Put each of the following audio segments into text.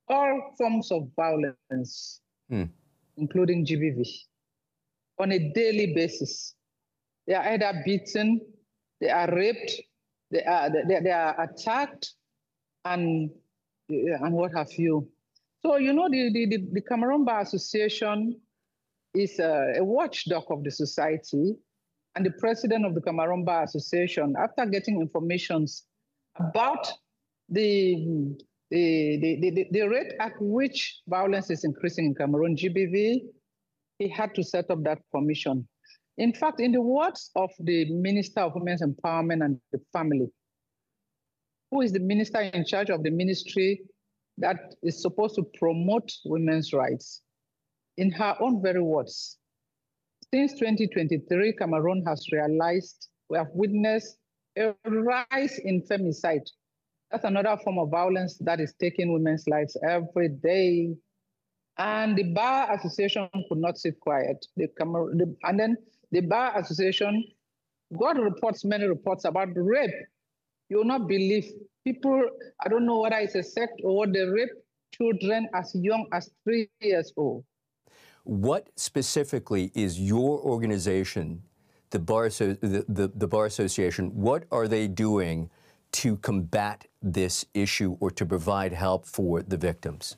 all forms of violence, including GBV, on a daily basis. They are either beaten, they are raped, they are attacked, and what have you. So, you know, the Cameroon Bar Association is a watchdog of the society, and the president of the Cameroon Bar Association, after getting information about the rate at which violence is increasing in Cameroon, GBV, he had to set up that commission. In fact, in the words of the Minister of Women's Empowerment and the Family, who is the minister in charge of the ministry that is supposed to promote women's rights, in her own very words, since 2023, Cameroon has realized, we have witnessed a rise in femicide. That's another form of violence that is taking women's lives every day. And the Bar Association could not sit quiet. And then the Bar Association got many reports about rape. You will not believe people, I don't know whether it's a sect or what, they rape children as young as 3 years old. What specifically is your organization, the Bar Association, what are they doing to combat this issue or to provide help for the victims?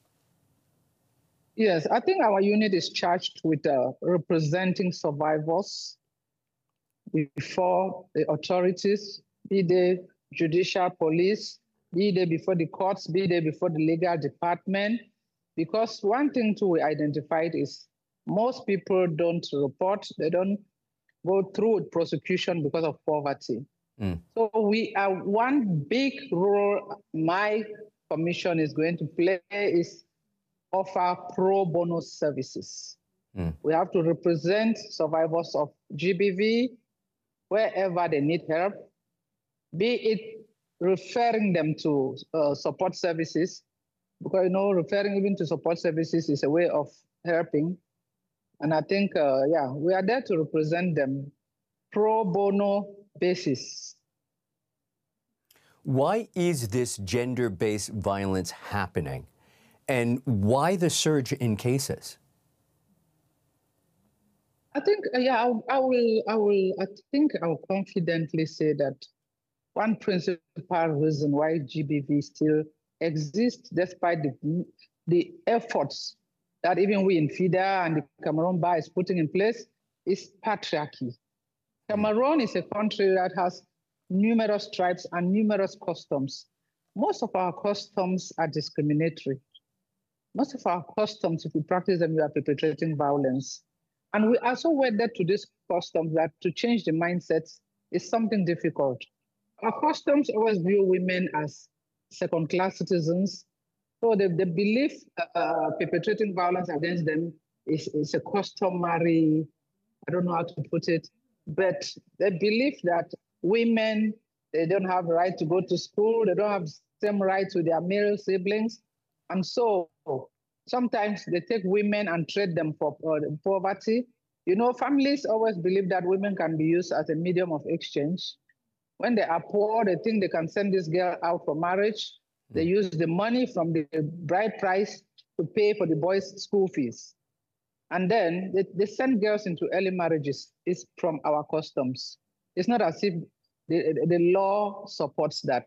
Yes, I think our unit is charged with representing survivors before the authorities, be they judicial police, be they before the courts, be they before the legal department. Because one thing too we identified is most people don't report, they don't go through with prosecution because of poverty. So we are one big role my commission is going to play is offer pro bono services. We have to represent survivors of GBV wherever they need help, be it referring them to support services, because, you know, referring even to support services is a way of helping. And I think, yeah, we are there to represent them pro bono basis. Why is this gender-based violence happening? And why the surge in cases? I think, yeah, I think I'll confidently say that one principal reason why GBV still exists, despite the efforts that even we in FIDA and the Cameroon Bar is putting in place, is patriarchy. Cameroon is a country that has numerous tribes and numerous customs. Most of our customs are discriminatory. Most of our customs, if we practice them, we are perpetrating violence. And we are so wedded to this custom that to change the mindsets is something difficult. Our customs always view women as second-class citizens. So they believe perpetrating violence against them is a customary, I don't know how to put it, but they believe that women, they don't have the right to go to school, they don't have the same rights with their male siblings. And so sometimes they take women and trade them for poverty. You know, families always believe that women can be used as a medium of exchange. When they are poor, they think they can send this girl out for marriage. They use the money from the bride price to pay for the boys' school fees. And then they send girls into early marriages. It's from our customs. It's not as if the law supports that.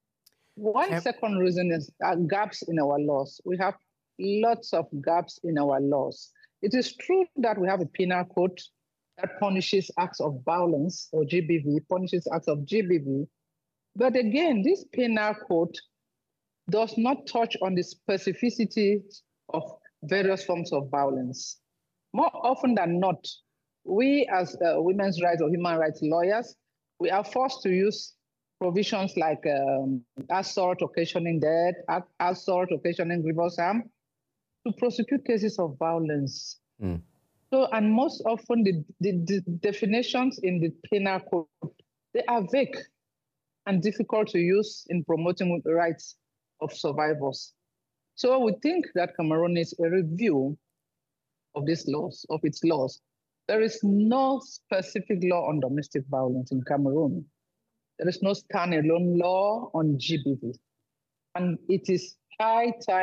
One second reason is gaps in our laws. We have lots of gaps in our laws. It is true that we have a penal code that punishes acts of violence, or GBV, punishes acts of GBV. But again, this penal code does not touch on the specificity of various forms of violence. More often than not, we as women's rights or human rights lawyers, we are forced to use provisions like assault occasioning death, assault occasioning grievous harm, to prosecute cases of violence. So, and most often the definitions in the penal code, they are vague and difficult to use in promoting the rights of survivors. So we think that Cameroon needs a review of these laws, of its laws. There is no specific law on domestic violence in Cameroon. There is no standalone law on GBV. And it is high time